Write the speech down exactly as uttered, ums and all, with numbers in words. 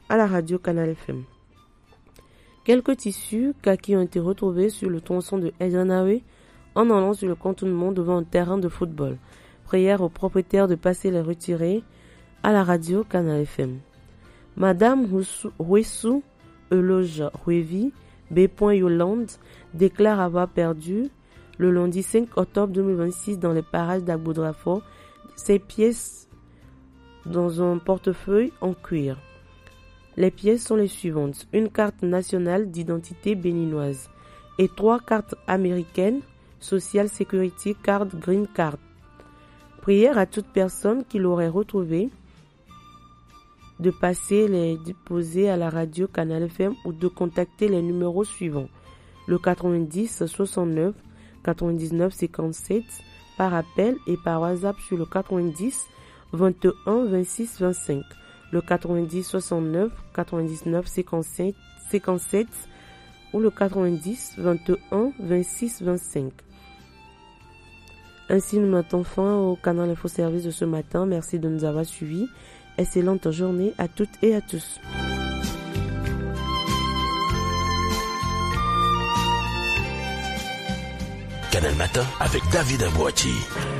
à la radio Canal F M. Quelques tissus kaki ont été retrouvés sur le tronçon de Edjanawe en allant sur le contournement devant un terrain de football. Prière aux propriétaires de passer les retirer à la radio Canal F M. Madame Huesu Eloge Ruevi B. Yolande déclare avoir perdu le lundi cinq octobre deux mille vingt-six dans les parages d'Agboudrafort ses pièces dans un portefeuille en cuir. Les pièces sont les suivantes: une carte nationale d'identité béninoise et trois cartes américaines, Social Security Card, Green Card. Prière à toute personne qui l'aurait retrouvé de passer les déposer à la radio Canal F M ou de contacter les numéros suivants: le quatre-vingt-dix soixante-neuf quatre-vingt-dix-neuf cinquante-sept par appel et par WhatsApp sur le quatre-vingt-dix vingt et un vingt-six vingt-cinq, le quatre-vingt-dix soixante-neuf quatre-vingt-dix-neuf cinquante-sept cinquante-sept ou le quatre-vingt-dix vingt et un vingt-six vingt-cinq. Ainsi, nous mettons fin au Canal Info Service de ce matin. Merci de nous avoir suivis. Excellente journée à toutes et à tous. Canal Matin avec David Abouati.